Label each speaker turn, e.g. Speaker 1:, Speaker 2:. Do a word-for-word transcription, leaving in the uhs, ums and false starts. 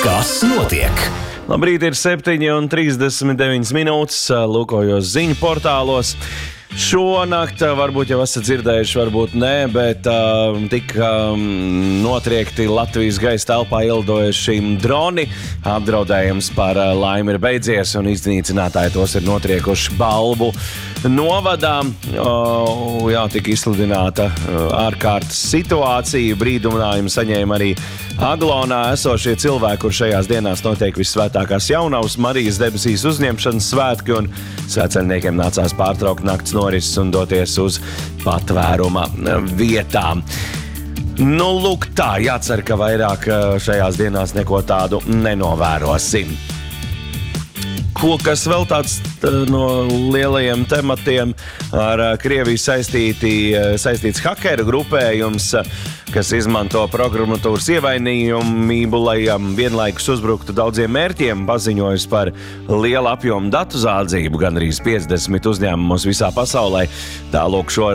Speaker 1: Kas notiek?
Speaker 2: Labrīt, ir septiņi un trīsdesmit deviņas minūtes, lūkojos ziņu portālos. Šonakt varbūt jau esat dzirdējuši, varbūt nē, bet uh, tika um, notriekti Latvijas gaisa telpā ielidojuši droni. Apdraudējums par uh, laimi ir beidzies un iznīcinātāji tos ir notriekuši Balvu novadā. Uh, jā, tika izsludināta uh, ārkārtas situācija. Brīdinājumu saņēma arī Aglonā esošie cilvēki, kur šajās dienās notiek visvētākās jaunavas Marijas debesīs uzņemšanas svētki, un svētceļniekiem nācās pārtraukt nakts norises un doties uz patvēruma vietām. Nu, lūk tā, jācer, ka vairāk šajās dienās neko tādu nenovērosim. Ko, kas vēl tāds no lielajiem tematiem ar Krieviju saistīti, saistīts hakeru grupējums, kas izmanto programmatūras ievainojamību, lai vienlaikus uzbruktu daudziem mērķiem, paziņojis par lielu apjomu datu zādzību, gan arī piecdesmit uzņēmumos visā pasaulē. Tālūk šo